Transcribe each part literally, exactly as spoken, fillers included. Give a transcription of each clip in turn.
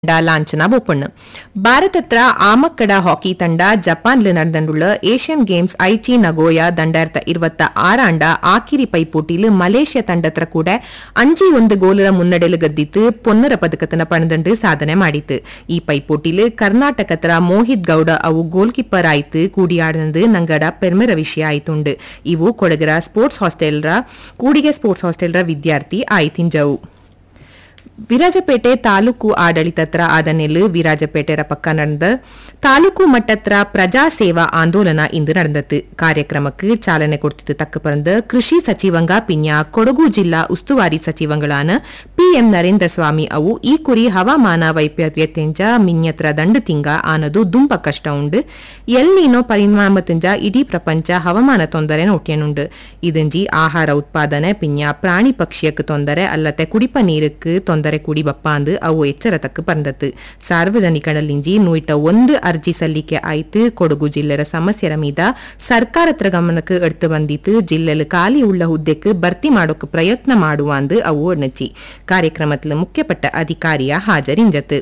ಲಾಂಛನ ಬೋಪಣ್ಣ ಭಾರತತ್ರ ಆಮಕ್ಕಡ ಹಾಕಿ ತಂಡ ಜಪಾನ್ಲ್ ನಡೆದಂಡುಳ್ಳ Asian games ಐಚಿ ನಗೋಯ ದಂಡಾಯಿರತ್ತ ഇരുപത്തി ആറ് ആണ്ട ആക്കിരി പൈപ്പോട്ടിയിൽ മലേഷ്യ തണ്ടത്ര കൂടെ അഞ്ചി ಒಂದು ಗೋಲರ ಮುನ್ನಡೆಲು ಗದ್ದಿತ್ತು ಪೊನ್ನರ ಪದಕತನ ಪಣದಂಡು ಸಾಧನೆ ಮಾಡಿತ್ತು. ಈ ಪೈಪೋಟಿಲ್ ಕರ್ನಾಟಕತ್ರ ಮೋಹಿತ್ ಗೌಡ ಅವು ಗೋಲ್ ಕೀಪರ್ ಆಯ್ತು ಕೂಡಿಯಾಡನದು ನಂಗಡ ಪೆರ್ಮೆರ ವಿಷಯ ಆಯ್ತುಂಡು. ಇವು ಕೊಡಗರ ಸ್ಪೋರ್ಟ್ಸ್ ಹಾಸ್ಟೆಲ್ರ ಕೂಡಿಗೆ ಸ್ಪೋರ್ಟ್ಸ್ ಹಾಸ್ಟೆಲ್ರ ವಿದ್ಯಾರ್ಥಿ ಆಯ್ತಿಂಜವು. ವಿರಾಜಪೇಟೆ ತಾಲೂಕು ಆಡಳಿತತ್ರ ಆದನೆಲ್ಲು ವಿರಾಜಪೇಟೆರ ಪಕ್ಕ ನಡೆದ ತಾಲೂಕು ಮಟ್ಟತ್ರ ಪ್ರಜಾ ಸೇವಾ ಆಂದೋಲನ ಇಂದು ನಡೆದತ್ತು. ಕಾರ್ಯಕ್ರಮಕ್ಕೆ ಚಾಲನೆ ಕೊಡ್ತಿದ್ದು ತಕ್ಕ ಪರಂದ ಕೃಷಿ ಸಚಿವಂಗ ಪಿನ್ಯ ಕೊಡಗು ಜಿಲ್ಲಾ ಉಸ್ತುವಾರಿ ಸಚಿವಂಗಳಾನ ಪಿಎಂ ನರೇಂದ್ರ ಸ್ವಾಮಿ ಅವು ಈ ಕುರಿ ಹವಾಮಾನ ವೈಪರೀತ್ಯತೆಂಜ ಮಿನ್ಯತ್ರ ದಂಡು ತಿಂಗ ಆನದು ದುಂಪ ಕಷ್ಟ ಉಂಡು ಎಲ್ನೀನೋ ಪರಿಣಾಮತಿಂಜ ಇಡೀ ಪ್ರಪಂಚ ಹವಾಮಾನ ತೊಂದರೆ ನೋಟ್ಯನುಂಡು. ಇದಂಜಿ ಆಹಾರ ಉತ್ಪಾದನೆ ಪಿನ್ಯ ಪ್ರಾಣಿ ಪಕ್ಷಿಯಕ್ಕೆ ತೊಂದರೆ ಅಲ್ಲದೆ ಕುಡಿಪ ನೀರಕ್ಕೆ ತೊಂದರೆ ಕೂಡಿ ಬಪ್ಪಾಂದು ಅವು ಎಚ್ಚರತಕ್ಕ ಪರಂದತ್ತು. ಸಾರ್ವಜನಿಕರಲ್ಲಿ ನೂಟ ಒಂದು ಅರ್ಜಿ ಸಲ್ಲಿಕೆ ಆಯ್ತು. ಕೊಡಗು ಜಿಲ್ಲೆರ ಸಮಸ್ಯೆರ ಮೀದ ಸರ್ಕಾರತ್ರ ಗಮನಕ್ಕೆ ಎಡ್ತು ಬಂದಿತ್ತು. ಜಿಲ್ಲೆಲ್ ಖಾಲಿ ಉಳ್ಳ ಹುದ್ದೆಕ್ಕೆ ಭರ್ತಿ ಮಾಡೋಕೆ ಪ್ರಯತ್ನ ಮಾಡುವಂದು ಅವು ಅಣ್ಣಚಿ ಕಾರ್ಯಕ್ರಮത്തിൽ ಮುಖ್ಯಪಟ್ಟ ಅಧಿಕಾರಿಯ ಹಾಜರಿಂಜತ್ತು.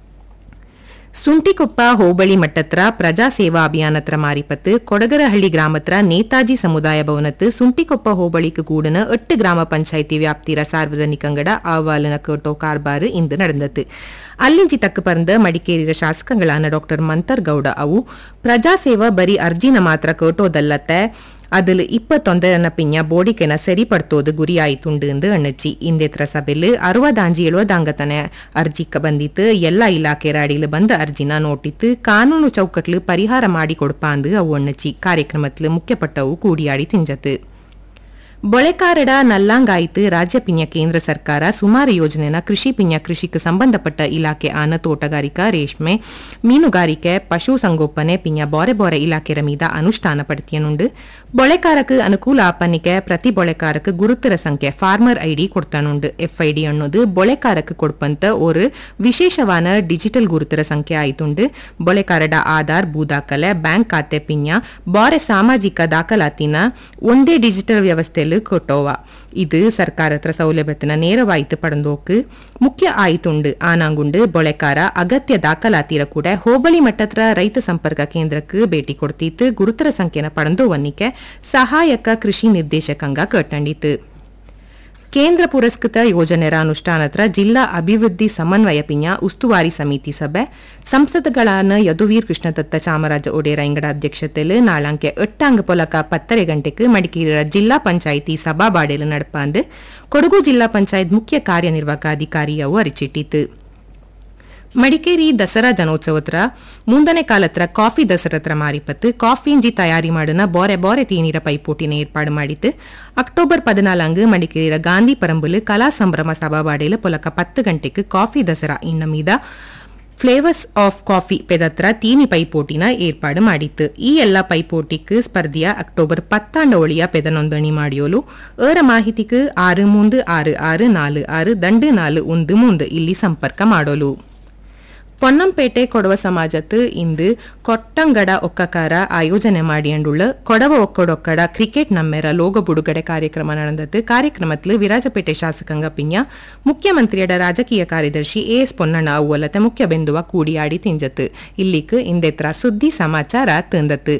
ಸುಂಟಿಕೊಪ್ಪ ಹೋಬಳಿ ಮಟ್ಟತ್ರ ಪ್ರಜಾ ಸೇವಾ ಅಭಿಯಾನತ್ರ ಮಾರಿಪತ್ತು ಕೊಡಗರಹಳ್ಳಿ ಗ್ರಾಮತ್ರ ನೇತಾಜಿ ಸಮುದಾಯ ಭವನತ್ತು ಸುಂಟಿಕೊಪ್ಪ ಹೋಬಳಿக்கு கூடன எட்டு கிராம பஞ்சாயத்தி வியாப்திர சார்வஜನಿಕಂಗಡ ಅಹವಾಲನ ಕೇಟೋ ಕಾರ್ಬಾರ್ ಇಂದು ನಡೆದತ್ತು. ಅಲ್ಲಿಂಚಿ ತಕ್ಕ ಪರಂದ ಮಡಿಕೇರಿಯ ಶಾಸಕಗಳಾನ ಡಾಕ್ಟರ್ ಮಂತರ್ ಗೌಡ ಅವು ಪ್ರಜಾ ಸೇವಾ ಬರೀ ಅರ್ಜಿನ ಮಾತ್ರ ಕೇಟೋದಲ್ಲತ್ತೆ அதில் இப்பத்தொந்தரன பின்ன போடிக்கென சரிப்படுத்தோது ಗುರಿಯಾಯಿತುಂಡು ಎಂದು ಅಣ್ಣಚ್ಚಿ. ಇಂದೇತ್ರ ಸಭೆಯಲ್ಲಿ ಅರವದಾಂಜಿ ಎಳುವದಾಂಗತನ ಅರ್ಜಿಕ್ಕ ಬಂದಿತ್ತು. ಎಲ್ಲಾ ಇಲಾಖೆರ ಅಡಿಲು ಬಂದ ಅರ್ಜಿನ ನೋಟಿತ್ತು ಕಾನೂನು ಚೌಕಟ್ಲು ಪರಿಹಾರ ಮಾಡಿ ಕೊಡ್ಪಾಂದು ಅವು ಅಣ್ಣಚ್ಚಿ ಕಾರ್ಯಕ್ರಮத்தில் ಮುಖ್ಯಪಟ್ಟವು ಕೂಡಿಯಾಡಿ ತಿಂಜತ್ತು. ಬೊಳೆಕಾರಡ ನಲ್ಲಾಂಗಾಯಿತು ರಾಜ್ಯ ಪಿನ್ಯ ಕೇಂದ್ರ ಸರ್ಕಾರ ಸುಮಾರು ಯೋಜನೆನ ಕೃಷಿ ಪಿನ್ಯ ಕೃಷಿಗೆ ಸಂಬಂಧಪಟ್ಟ ಇಲಾಖೆ ಆನ ತೋಟಗಾರಿಕಾ ರೇಷ್ಮೆ ಮೀನುಗಾರಿಕೆ ಪಶು ಸಂಗೋಪನೆ ಪಿನ್ಯ ಬಾರೆ ಬಾರೆ ಇಲಾಖೆರ ಮೀದ ಅನುಷ್ಠಾನ ಪಡ್ತಿಯನುಂಡು. ಬೊಳೆಕಾರಕ್ಕೆ ಅನುಕೂಲ ಆಪನಿಕೆ ಪ್ರತಿ ಬೊಳೆಕಾರಕ್ಕೆ ಗುರುತರ ಸಂಖ್ಯೆ ಫಾರ್ಮರ್ ಐಡಿ ಕೊಡ್ತಾನುಂಡು. ಎಫ್ಐಡಿ ಅನ್ನೋದು ಬೊಳೆಕಾರಕ್ಕೆ ಕೊಡ್ಪಂತ ஒரு ವಿಶೇಷವಾನ ಡಿಜಿಟಲ್ ಗುರುತರ ಸಂಖ್ಯೆ ಆಯ್ತುಂಡು. ಬೊಳೆಕಾರಡ ಆಧಾರ್ ಭೂದಾಖಲೆ ಬ್ಯಾಂಕ್ ಖಾತೆ ಪಿನ್ಯ ಬಾರೆ ಸಾಮಾಜಿಕ ದಾಖಲಾತಿನ ಒಂದೇ ಡಿಜಿಟಲ್ ವ್ಯವಸ್ಥೆಯಲ್ಲಿ ಕೊಟ್ಟೋವ. ಇದು ಸರ್ಕಾರತ್ರ ಸೌಲಭ್ಯತಿನ ನೇರವಾಯಿತು ಪಡಂದೋಕು ಮುಖ್ಯ ಆಯ್ತುಂಡು. ಆನಾಂಗುಂಡು ಬೊಳೆಕಾರ ಅಗತ್ಯ ದಾಖಲಾತಿರ ಕೂಡ ಹೋಬಳಿ ಮಟ್ಟತ್ರ ರೈತ ಸಂಪರ್ಕ ಕೇಂದ್ರಕ್ಕೆ ಭೇಟಿ ಕೊಡ್ತಿತ್ತು. ಗುರುತರ ಸಂಖ್ಯೆನ ಪಡಂದೋವನ್ನಿಕೆ ಸಹಾಯಕ ಕೃಷಿ ನಿರ್ದೇಶಕಂಗ ಕಟ್ಟಂಡಿತು. ಕೇಂದ್ರ ಪುರಸ್ಕೃತ ಯೋಜನೆರ ಅನುಷ್ಠಾನತ್ರ ಜಿಲ್ಲಾ ಅಭಿವೃದ್ಧಿ ಸಮನ್ವಯ ಪಿನ್ಯ ಉಸ್ತುವಾರಿ ಸಮಿತಿ ಸಭೆ ಸಂಸದಗಳಾನ ಯದುವೀರ್ ಕೃಷ್ಣದತ್ತ ಚಾಮರಾಜ ಒಡೆಯರ ಇಂಗಡ ಅಧ್ಯಕ್ಷತೆಯಲ್ಲಿ ನಾಳಂಕೆ ಎಟ್ಟಾಂಗ ಪೊಲಕ ಪತ್ತರೆ ಗಂಟೆಗೆ ಮಡಿಕೇರಿಯ ಜಿಲ್ಲಾ ಪಂಚಾಯಿತಿ ಸಭಾಬಾಡೆಲು ನಡಪಾಂದು ಕೊಡಗು ಜಿಲ್ಲಾ ಪಂಚಾಯತ್ ಮುಖ್ಯ ಕಾರ್ಯನಿರ್ವಾಹಕ ಅಧಿಕಾರಿಯವು ಅರಿಚಿಟ್ಟಿತು. ಮಡಿಕೇರಿ ದಸರಾ ಜನೋತ್ಸವತ್ರ ಮುಂದನೆ ಕಾಲತ್ರ ಕಾಫಿ ದಸರತ್ರ ಮಾರಿಪತ್ತು ಕಾಫಿ ಇಂಜಿ ತಯಾರಿ ಮಾಡನ ಬಾರೆ ಬಾರೆ ತೀನೀರ ಪೈಪೋಟಿನ ಏರ್ಪಾಡು ಮಾಡಿತ್ತು. ಅಕ್ಟೋಬರ್ ಪದಿನಾಲಂಗು ಮಡಿಕೇರಿಯ ಗಾಂಧಿ ಪರಂಬುಲು ಕಲಾ ಸಂಭ್ರಮ ಸಭಾಬಾಡೆಲು ಪೊಲಕ ಪತ್ತು ಗಂಟೆಗೆ ಕಾಫಿ ದಸರಾ ಇನ್ನ ಮೀದ ಫ್ಲೇವರ್ಸ್ ಆಫ್ ಕಾಫಿ ಪೆದತ್ರ ತೀನಿ ಪೈಪೋಟಿನ ಏರ್ಪಾಡು ಮಾಡಿತ್ತು. ಈ ಎಲ್ಲ ಪೈಪೋಟಿக்கு ಸ್ಪರ್ಧೆಯ ಅಕ್ಟೋಬರ್ ಪತ್ತಾಂಡ ಒಳಿಯ ಪೆದ ನೋಂದಣಿ ಮಾಡಿಯೋಲು ಏರ ಮಾಹಿತಿಗೆ ಆರು ಮೂಂದು ಆರು ಆರು ನಾಲು ಆರು ದಂಡು ನಾಲು ಒಂದು ಮೂಂದು ಇಲ್ಲಿ ಸಂಪರ್ಕ ಮಾಡೋಲು. ಪೊನ್ನಂಪೇಟೆ ಕೊಡವ ಸಮಾಜತ್ತು ಇಂದು ಕೊಟ್ಟಂಗಡ ಒಕ್ಕಕಾರ ಆಯೋಜನೆ ಮಾಡಿಯಂಡುಳ್ಳ ಕೊಡವ ಒಕ್ಕಡೊಕ್ಕಡ ಕ್ರಿಕೆಟ್ ನಮ್ಮೆರ ಲೋಗ ಬುಡುಗಡೆ ಕಾರ್ಯಕ್ರಮ ನಡೆದದ್ದು. ಕಾರ್ಯಕ್ರಮத்தில் ವಿರಾಜಪೇಟೆ ಶಾಸಕಾಂಗ ಪಿನ್ಯ ಮುಖ್ಯಮಂತ್ರಿಯಡ ರಾಜಕೀಯ ಕಾರ್ಯದರ್ಶಿ ಎಎಸ್ ಪೊನ್ನಣ್ಣ ಅವುವಲತೆ ಮುಖ್ಯ ಬೆಂದುವ ಕೂಡಿಯಾಡಿ ತಿಂಜತ್ತು. ಇಲ್ಲಿಕ್ ಇಂದೆತ್ರ ಸುದ್ದಿ ಸಮಾಚಾರ ತಂದತ್ತು.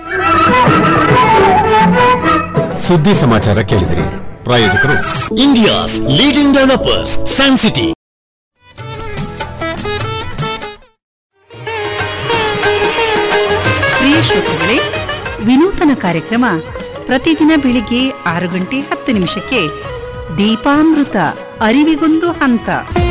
ಸುದ್ದಿ ಸಮಾಚಾರ ಕೇಳಿದಿರಿ. ಪ್ರಾಯೋಜಕರು India's leading developers San city. ಪ್ರಿಯ ಶ್ರೋತೃಗಳೇ, ವಿನೂತನ ಕಾರ್ಯಕ್ರಮ ಪ್ರತಿದಿನ ಬೆಳಿಗ್ಗೆ ಆರು ಗಂಟೆ ಹತ್ತು ನಿಮಿಷಕ್ಕೆ ದೀಪಾಮೃತ ಅರಿವಿಗೊಂದು ಹಂತ.